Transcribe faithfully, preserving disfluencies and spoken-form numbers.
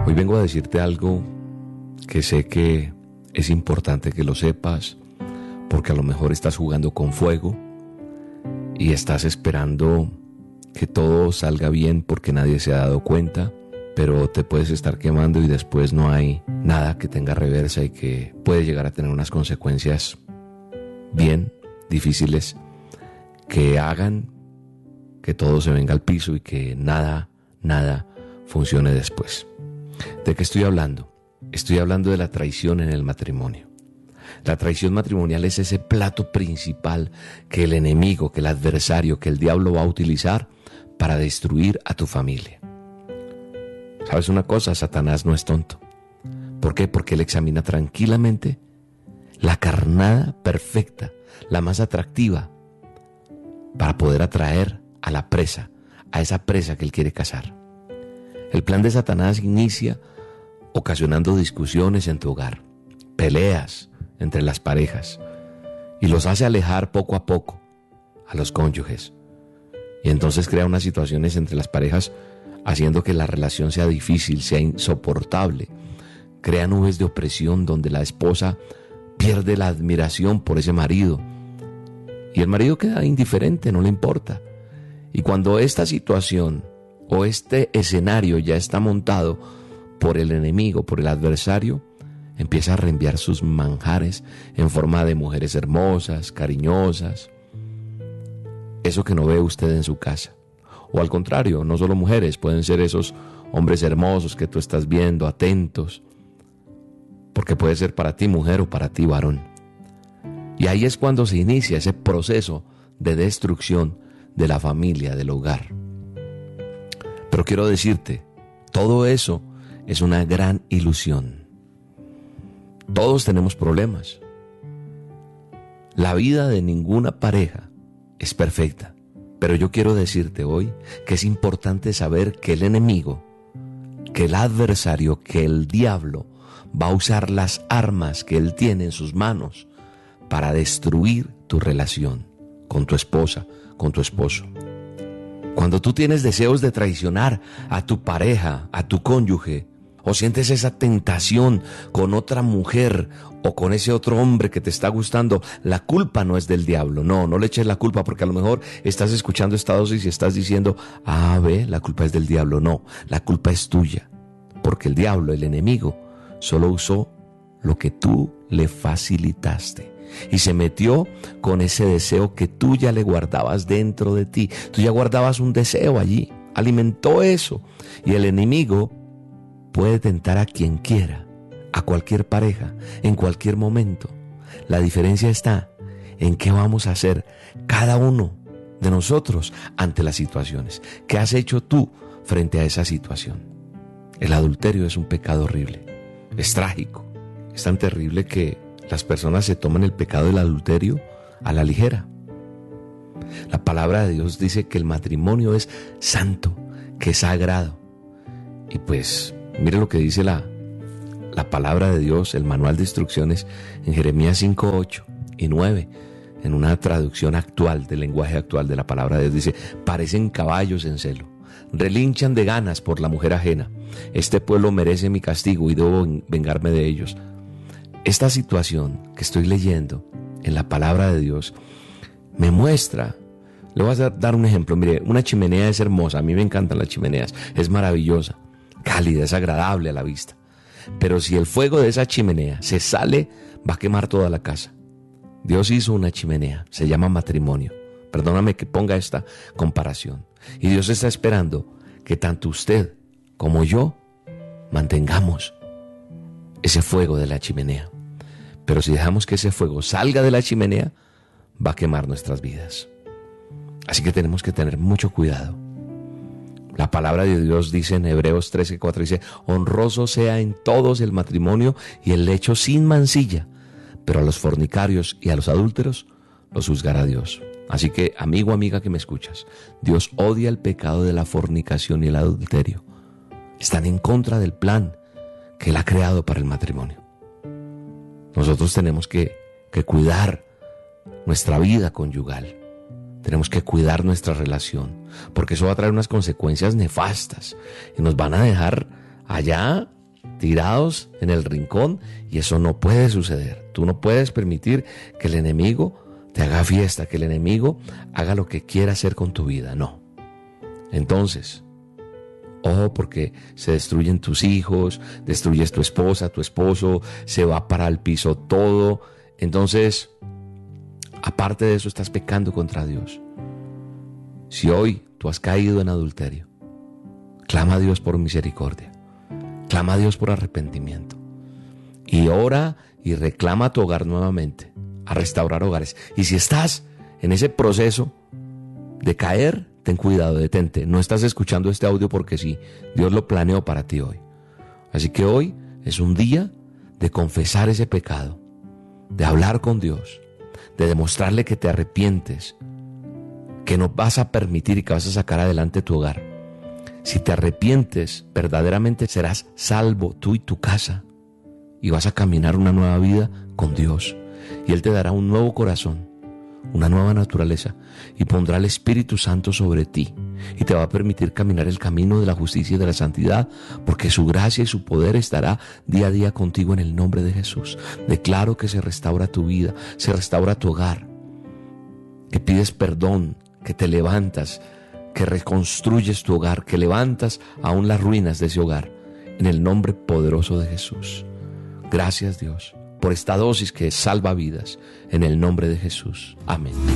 Hoy vengo a decirte algo que sé que es importante que lo sepas, porque a lo mejor estás jugando con fuego y estás esperando que todo salga bien porque nadie se ha dado cuenta, pero te puedes estar quemando y después no hay nada que tenga reversa y que puede llegar a tener unas consecuencias bien difíciles que hagan que todo se venga al piso y que nada, nada funcione después. ¿De qué estoy hablando? Estoy hablando de la traición en el matrimonio. La traición matrimonial es ese plato principal que el enemigo, que el adversario, que el diablo va a utilizar para destruir a tu familia. ¿Sabes una cosa? Satanás no es tonto. ¿Por qué? Porque él examina tranquilamente la carnada perfecta, la más atractiva, para poder atraer a la presa, a esa presa que él quiere cazar. El plan de Satanás inicia ocasionando discusiones en tu hogar, peleas entre las parejas, y los hace alejar poco a poco a los cónyuges. Y entonces crea unas situaciones entre las parejas haciendo que la relación sea difícil, sea insoportable. Crea nubes de opresión donde la esposa pierde la admiración por ese marido y el marido queda indiferente, no le importa. Y cuando esta situación o este escenario ya está montado por el enemigo, por el adversario, empieza a reenviar sus manjares en forma de mujeres hermosas, cariñosas, eso que no ve usted en su casa. O al contrario, no solo mujeres, pueden ser esos hombres hermosos que tú estás viendo, atentos, porque puede ser para ti mujer o para ti varón. Y ahí es cuando se inicia ese proceso de destrucción de la familia, del hogar. Pero quiero decirte, todo eso es una gran ilusión. Todos tenemos problemas. La vida de ninguna pareja es perfecta. Pero yo quiero decirte hoy que es importante saber que el enemigo, que el adversario, que el diablo va a usar las armas que él tiene en sus manos para destruir tu relación con tu esposa, con tu esposo. Cuando tú tienes deseos de traicionar a tu pareja, a tu cónyuge, o sientes esa tentación con otra mujer o con ese otro hombre que te está gustando, la culpa no es del diablo. No, no le eches la culpa, porque a lo mejor estás escuchando esta dosis y estás diciendo, ah, ve, la culpa es del diablo. No, la culpa es tuya, porque el diablo, el enemigo, solo usó lo que tú le facilitaste y se metió con ese deseo que tú ya le guardabas dentro de ti. Tú ya guardabas un deseo allí, alimentó eso, y el enemigo puede tentar a quien quiera, a cualquier pareja, en cualquier momento. La diferencia está en qué vamos a hacer cada uno de nosotros ante las situaciones. ¿Qué has hecho tú frente a esa situación? El adulterio es un pecado horrible, es trágico, es tan terrible que las personas se toman el pecado del adulterio a la ligera. La palabra de Dios dice que el matrimonio es santo, que es sagrado. Y pues mire lo que dice la, la palabra de Dios, el manual de instrucciones en Jeremías cinco, ocho y nueve, en una traducción actual, del lenguaje actual de la palabra de Dios, dice: parecen caballos en celo, relinchan de ganas por la mujer ajena. Este pueblo merece mi castigo y debo vengarme de ellos. Esta situación que estoy leyendo en la palabra de Dios me muestra. Le voy a dar un ejemplo. Mire, una chimenea es hermosa, a mí me encantan las chimeneas, es maravillosa, cálida, es agradable a la vista. Pero si el fuego de esa chimenea se sale, va a quemar toda la casa. Dios hizo una chimenea, se llama matrimonio. Perdóname que ponga esta comparación. Y Dios está esperando que tanto usted como yo mantengamos ese fuego de la chimenea. Pero si dejamos que ese fuego salga de la chimenea, va a quemar nuestras vidas. Así que tenemos que tener mucho cuidado. La palabra de Dios dice en Hebreos trece, cuatro, dice: honroso sea en todos el matrimonio y el lecho sin mancilla, pero a los fornicarios y a los adúlteros los juzgará Dios. Así que, amigo, amiga que me escuchas, Dios odia el pecado de la fornicación y el adulterio. Están en contra del plan que Él ha creado para el matrimonio. Nosotros tenemos que, que cuidar nuestra vida conyugal. Tenemos que cuidar nuestra relación, porque eso va a traer unas consecuencias nefastas y nos van a dejar allá tirados en el rincón, y eso no puede suceder. Tú no puedes permitir que el enemigo te haga fiesta, que el enemigo haga lo que quiera hacer con tu vida, no. Entonces, ojo, porque se destruyen tus hijos, destruyes tu esposa, tu esposo, se va para el piso todo. Entonces, aparte de eso, estás pecando contra Dios. Si hoy tú has caído en adulterio, clama a Dios por misericordia, clama a Dios por arrepentimiento, y ora y reclama tu hogar nuevamente, a restaurar hogares. Y si estás en ese proceso de caer, ten cuidado, detente. No estás escuchando este audio porque sí, Dios lo planeó para ti hoy. Así que hoy es un día de confesar ese pecado, de hablar con Dios, de demostrarle que te arrepientes, que no vas a permitir y que vas a sacar adelante tu hogar. Si te arrepientes, verdaderamente serás salvo tú y tu casa, y vas a caminar una nueva vida con Dios, y Él te dará un nuevo corazón, una nueva naturaleza, y pondrá el Espíritu Santo sobre ti, y te va a permitir caminar el camino de la justicia y de la santidad, porque su gracia y su poder estará día a día contigo en el nombre de Jesús. Declaro que se restaura tu vida, se restaura tu hogar, que pides perdón, que te levantas, que reconstruyes tu hogar, que levantas aún las ruinas de ese hogar, en el nombre poderoso de Jesús. Gracias, Dios, por esta dosis que salva vidas, en el nombre de Jesús. Amén.